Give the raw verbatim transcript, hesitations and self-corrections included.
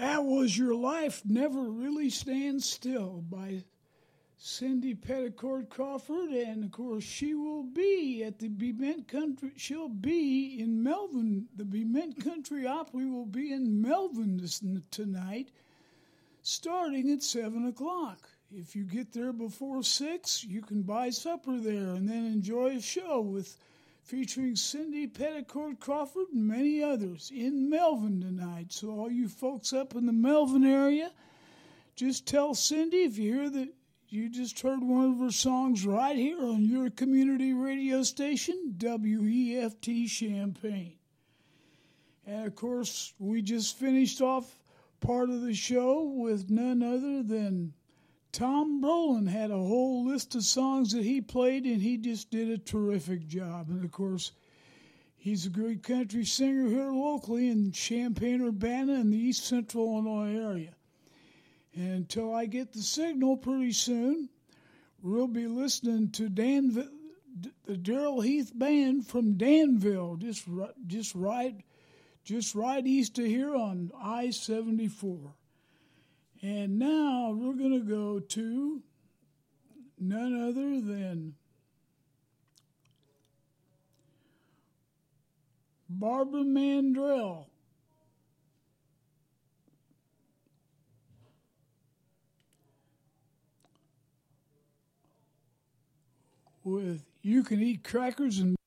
That was Your Life Never Really Stands Still by Cindy Petticord Crawford, and of course she will be at the Bement Country. She'll be in Melvin. The Bement Country Opry will be in Melvin this, tonight, starting at seven o'clock. If you get there before six, you can buy supper there and then enjoy a show with featuring Cindy Petticord Crawford and many others in Melvin tonight. So all you folks up in the Melvin area, just tell Cindy if you hear that you just heard one of her songs right here on your community radio station, W E F T Champaign. And of course, we just finished off part of the show with none other than Tom Brolin. Had a whole list of songs that he played, and he just did a terrific job. And, of course, he's a great country singer here locally in Champaign-Urbana in the East Central Illinois area. And until I get the signal pretty soon, we'll be listening to Danville, the Darrell Heath Band from Danville, just, just, right, just right east of here on I seventy-four. And now we're going to go to none other than Barbara Mandrell with You Can Eat Crackers and